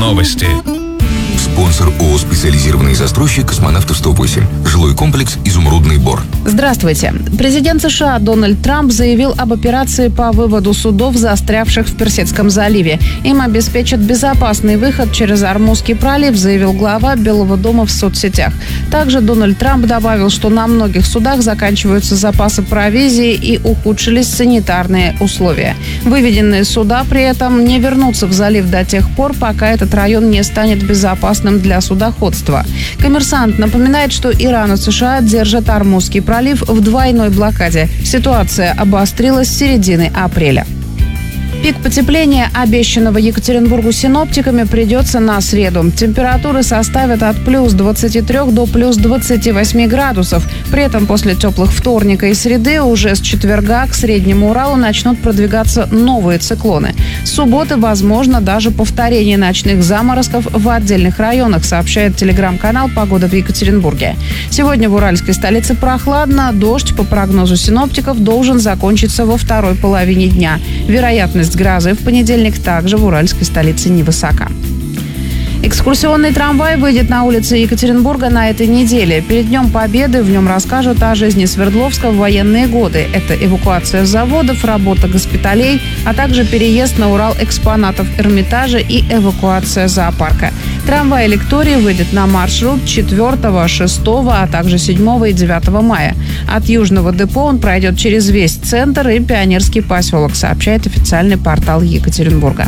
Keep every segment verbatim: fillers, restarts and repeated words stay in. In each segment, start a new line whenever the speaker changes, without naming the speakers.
Новости.
Спонсор ООО «Специализированный застройщик Космонавтов сто восемь». Жилой комплекс «Изумрудный Бор».
Здравствуйте. Президент США Дональд Трамп заявил об операции по выводу судов, застрявших в Персидском заливе. Им обеспечат безопасный выход через Ормузский пролив, заявил глава Белого дома в соцсетях. Также Дональд Трамп добавил, что на многих судах заканчиваются запасы провизии и ухудшились санитарные условия. Выведенные суда при этом не вернутся в залив до тех пор, пока этот район не станет безопасным для судоходства. «Коммерсант» напоминает, что Иран и США держат Ормузский пролив в двойной блокаде. Ситуация обострилась с середины апреля. Пик потепления, обещанного Екатеринбургу синоптиками, придется на среду. Температуры составят от плюс двадцати трёх до плюс двадцати восьми градусов. При этом после теплых вторника и среды уже с четверга к Среднему Уралу начнут продвигаться новые циклоны. С субботы возможно даже повторение ночных заморозков в отдельных районах, сообщает телеграм-канал «Погода в Екатеринбурге». Сегодня в уральской столице прохладно. Дождь, по прогнозу синоптиков, должен закончиться во второй половине дня. Вероятность грозы в понедельник также в уральской столице невысока. Экскурсионный трамвай выйдет на улицы Екатеринбурга на этой неделе. Перед Днем Победы в нем расскажут о жизни Свердловска в военные годы. Это эвакуация заводов, работа госпиталей, а также переезд на Урал экспонатов Эрмитажа и эвакуация зоопарка. Трамвай «Лекторий» выйдет на маршрут четвёртого, шестого, а также седьмого и девятого мая. От Южного депо он пройдет через весь центр и Пионерский поселок, сообщает официальный портал Екатеринбурга.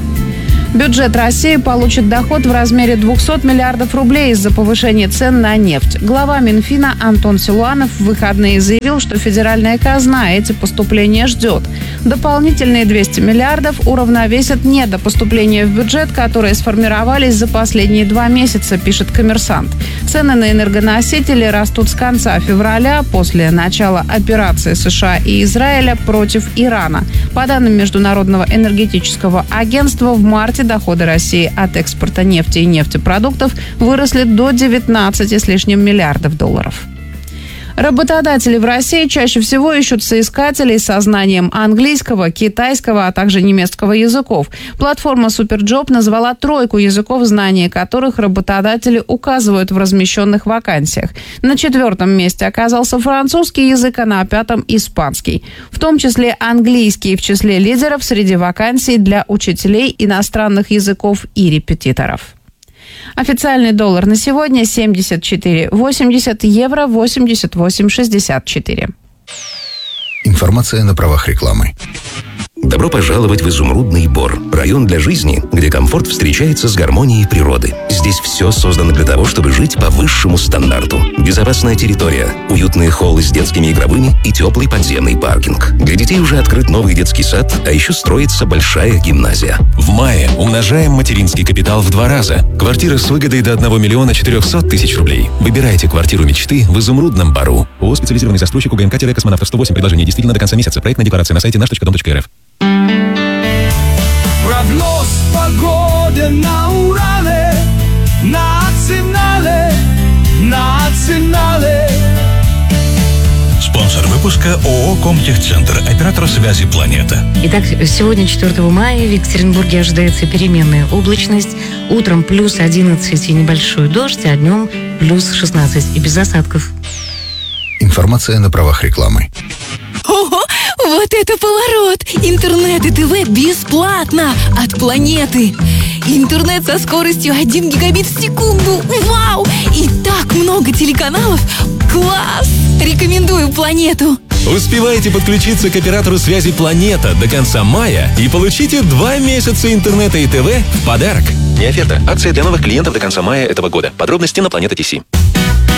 Бюджет России получит доход в размере двухсот миллиардов рублей из-за повышения цен на нефть. Глава Минфина Антон Силуанов в выходные заявил, что федеральная казна эти поступления ждет. Дополнительные двести миллиардов уравновесят недопоступления в бюджет, которые сформировались за последние два месяца, пишет «Коммерсант». Цены на энергоносители растут с конца февраля после начала операции США и Израиля против Ирана. По данным Международного энергетического агентства, в марте доходы России от экспорта нефти и нефтепродуктов выросли до девятнадцати с лишним миллиардов долларов. Работодатели в России чаще всего ищут соискателей со знанием английского, китайского, а также немецкого языков. Платформа Суперджоп назвала тройку языков, знания которых работодатели указывают в размещенных вакансиях. На четвертом месте оказался французский язык, а на пятом – испанский. В том числе английский в числе лидеров среди вакансий для учителей иностранных языков и репетиторов. Официальный доллар на сегодня семьдесят четыре восемьдесят, евро восемьдесят восемь шестьдесят четыре.
Информация на правах рекламы.
Добро пожаловать в Изумрудный Бор. Район для жизни, где комфорт встречается с гармонией природы. Здесь все создано для того, чтобы жить по высшему стандарту. Безопасная территория, уютные холлы с детскими игровыми и теплый подземный паркинг. Для детей уже открыт новый детский сад, а еще строится большая гимназия.
В мае умножаем материнский капитал в два раза. Квартира с выгодой до одного миллиона четырехсот тысяч рублей. Выбирайте квартиру мечты в Изумрудном Бору. ООО «Специализированный застройщик УГМК-Космонавтов сто восемь». Предложение действительно до конца месяца. Проектная декларация на сайте наш точка дом точка эр эф.
Прогноз погоды на Урале, национале, национале.
Спонсор выпуска ООО «Комтехцентр», оператор связи «Планета».
Итак, сегодня, четвёртого мая, в Екатеринбурге ожидается переменная облачность. Утром плюс одиннадцать и небольшой дождь, а днем плюс шестнадцать и без осадков.
Информация на правах рекламы.
Ого, вот это поворот! Интернет и ТВ бесплатно от «Планеты». Интернет со скоростью один гигабит в секунду. Вау! И так много телеканалов. Класс! Рекомендую «Планету».
Успевайте подключиться к оператору связи «Планета» до конца мая и получите два месяца интернета и ТВ в подарок.
Не оферта. Акция для новых клиентов до конца мая этого года. Подробности на Планета ТС.